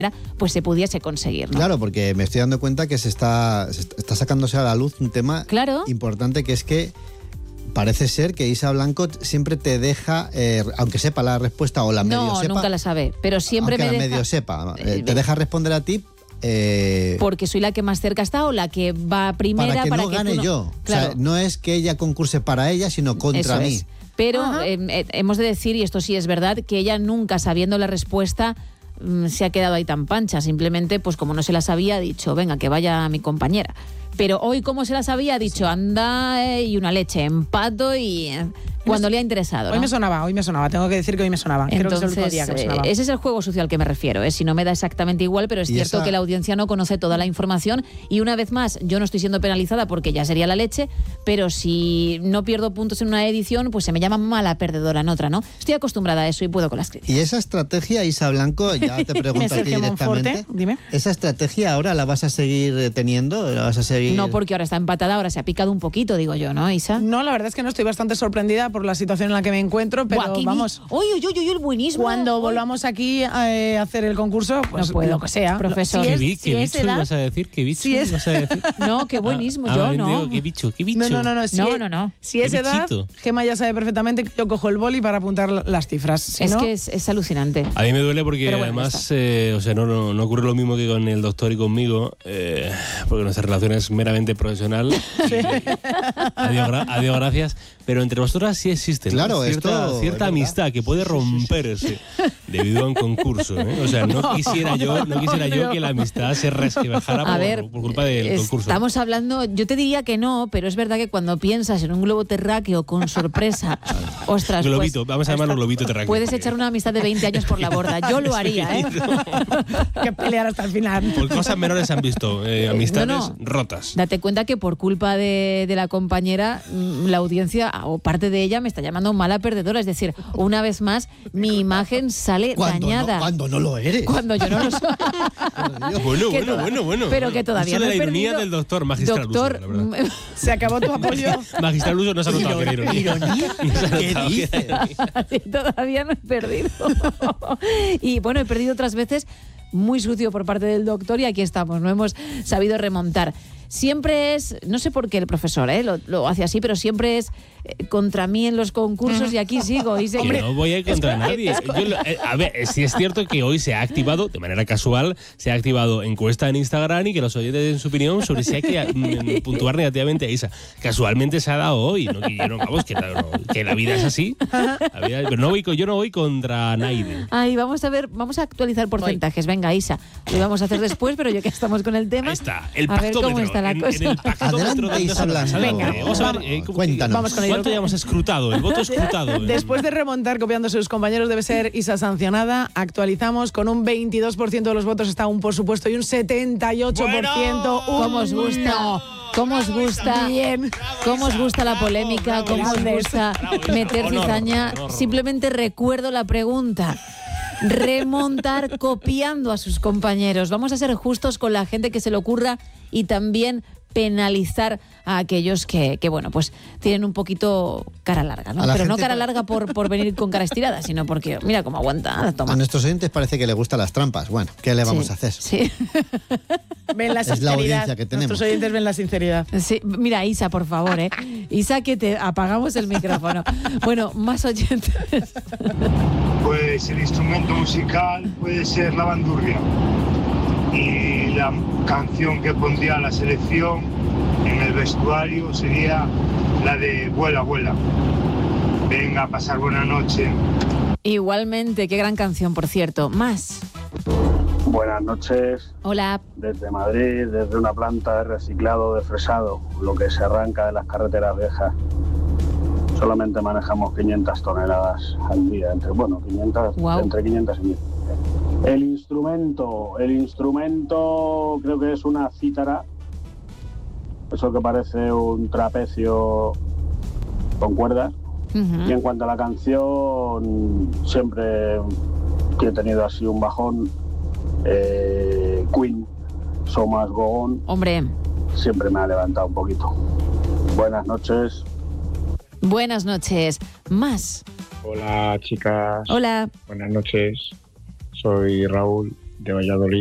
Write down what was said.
pues se pudiese conseguir, ¿no? Claro, porque me estoy dando cuenta que se está sacándose a la luz un tema importante, que es que parece ser que Isa Blanco siempre te deja, aunque sepa la respuesta o la medio sepa. No, nunca la sabe, pero siempre aunque me la deja... medio sepa, te deja responder a ti. Porque soy la que más cerca está o la que va primera para que gane yo. Claro. O sea, no es que ella concurse para ella, sino contra mí. Es. Pero hemos de decir, y esto sí es verdad, que ella nunca, sabiendo la respuesta, se ha quedado ahí tan pancha. Simplemente, pues como no se la sabía, ha dicho, venga, que vaya mi compañera. Pero hoy, como se la sabía, ha dicho, anda y una leche, empato y... cuando le ha interesado, ¿no? Hoy me sonaba, tengo que decir que hoy me sonaba. Entonces, creo que es el último día que me sonaba. Ese es el juego sucio al que me refiero, si no me da exactamente igual, pero es cierto que la audiencia no conoce toda la información y una vez más, yo no estoy siendo penalizada porque ya sería la leche, pero si no pierdo puntos en una edición, pues se me llama mala perdedora en otra, ¿no? Estoy acostumbrada a eso y puedo con las críticas. Y esa estrategia, Isa Blanco, ya te pregunto a ti directamente, dime. ¿Esa estrategia ahora la vas a seguir teniendo? ¿La vas a seguir? No, porque ahora está empatada, ahora se ha picado un poquito, digo yo, ¿no, Isa? No, la verdad es que no, estoy bastante sorprendida por la situación en la que me encuentro, pero vamos... ¡Uy, el buenismo! Cuando volvamos aquí a hacer el concurso, pues no puedo, lo que sea. Profesor. ¿Qué bicho ibas a decir? ¿Qué bicho ibas a decir? No, qué buenismo, yo no. Digo, ¿qué bicho? No. Si es edad, Gemma ya sabe perfectamente que yo cojo el boli para apuntar las cifras. Si es no, que es alucinante. A mí me duele porque bueno, además, no ocurre lo mismo que con el doctor y conmigo, porque nuestra relación es meramente profesional. Sí. Adiós, gracias. Pero entre vosotras sí existe, ¿no? Claro, cierta amistad que puede romperse debido a un concurso, ¿eh? O sea, no quisiera yo que la amistad se resquebrajara por culpa del concurso. Estamos hablando, yo te diría que no, pero es verdad que cuando piensas en un globo terráqueo con sorpresa, ostras, globito, pues, vamos a llamarlo globito terráqueo. Puedes echar una amistad de 20 años por la borda. Yo lo haría, ¿eh? Que pelear hasta el final. Por cosas menores han visto amistades rotas. Date cuenta que por culpa de la compañera, la audiencia o parte de ella me está llamando mala perdedora. Es decir, una vez más, mi imagen sale dañada. Cuando no lo eres. Cuando yo no lo soy. Bueno. Pero que todavía no he la perdido. ironía del doctor, magistral Doctor, uso, la verdad. Se acabó tu apoyo. Magistral uso no se ha notado que era ironía. ¿Qué dices? Sí, todavía no he perdido. Y bueno, he perdido otras veces muy sucio por parte del doctor y aquí estamos, no hemos sabido remontar. Siempre es, no sé por qué el profesor lo hace así, pero siempre es contra mí en los concursos y aquí sigo. Y que no voy a ir contra nadie. A ver, sí es cierto que hoy se ha activado, de manera casual, se ha activado encuesta en Instagram y que los oyentes den su opinión sobre si hay que puntuar negativamente a Isa. Casualmente se ha dado hoy, ¿no? Que la vida es así. Pero yo no voy contra nadie. Ay, vamos a actualizar porcentajes. Venga, Isa, lo vamos a hacer después, pero ya que estamos con el tema. Ahí está, el pactómetro. A ver cómo está la cosa. En el pactómetro de Isa Blanco. Venga, vamos a ver, cuéntanos. Vamos con ¿Cuánto ya hemos escrutado? El voto escrutado. Después de remontar copiando a sus compañeros, debe ser Isa sancionada. Actualizamos con un 22% de los votos está un por supuesto y un 78%. ¿Cómo os gusta? ¿Cómo os gusta? Bien. ¿Cómo os gusta la polémica? ¿Cómo os gusta meter cizaña? Simplemente recuerdo la pregunta. Remontar copiando a sus compañeros. Vamos a ser justos con la gente que se le ocurra y también penalizar a aquellos que bueno, pues tienen un poquito cara larga, ¿no? Pero no cara larga por venir con cara estirada, sino porque, mira cómo aguanta. Toma. A nuestros oyentes parece que les gustan las trampas. Bueno, ¿qué le vamos a hacer? Sí. Ven la sinceridad. Es la audiencia que tenemos. Nuestros oyentes ven la sinceridad. Sí, mira, Isa, por favor, Isa, que te apagamos el micrófono. Bueno, más oyentes. Pues el instrumento musical puede ser la bandurria. Y la canción que pondría la selección en el vestuario sería la de Vuela, vuela. Venga, a pasar buena noche. Igualmente, qué gran canción, por cierto. Más. Buenas noches. Hola. Desde Madrid, desde una planta de reciclado de fresado, lo que se arranca de las carreteras viejas. Solamente manejamos 500 toneladas al día, entre 500 y 1000. El instrumento creo que es una cítara, eso que parece un trapecio con cuerdas. Uh-huh. Y en cuanto a la canción, siempre que he tenido así un bajón, Queen, So Must Go On, hombre, siempre me ha levantado un poquito. Buenas noches. Buenas noches. Más. Hola, chicas. Hola. Buenas noches. Soy Raúl de Valladolid.